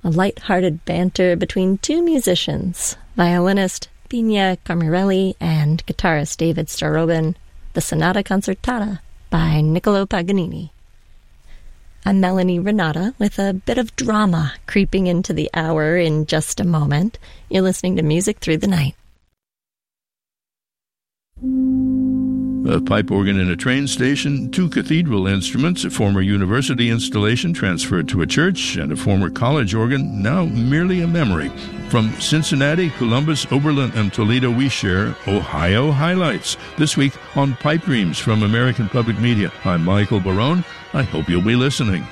a light-hearted banter between two musicians, violinist Pina Camarelli and guitarist David Starobin, the Sonata Concertata by Niccolo Paganini. I'm Melanie Renata with a bit of drama creeping into the hour in just a moment. You're listening to Music Through the Night. A pipe organ in a train station, two cathedral instruments, a former university installation transferred to a church, and a former college organ, now merely a memory. From Cincinnati, Columbus, Oberlin, and Toledo, we share Ohio highlights. This week on Pipe Dreams from American Public Media. I'm Michael Barone. I hope you'll be listening.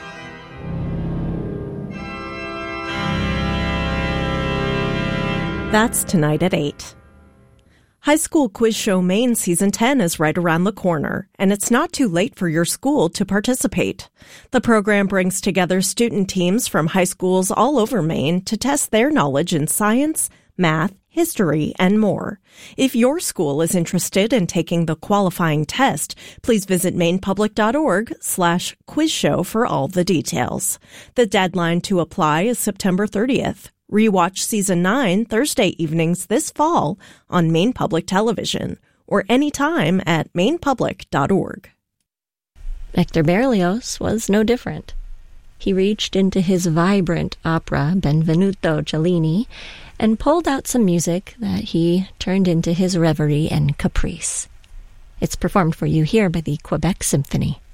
That's tonight at 8. High School Quiz Show Maine Season 10 is right around the corner, and it's not too late for your school to participate. The program brings together student teams from high schools all over Maine to test their knowledge in science, math, history, and more. If your school is interested in taking the qualifying test, please visit mainepublic.org/quizshow for all the details. The deadline to apply is September 30th. Rewatch Season 9 Thursday evenings this fall on Maine Public Television or anytime at mainepublic.org. Hector Berlioz was no different. He reached into his vibrant opera, Benvenuto Cellini, and pulled out some music that he turned into his reverie and caprice. It's performed for you here by the Quebec Symphony.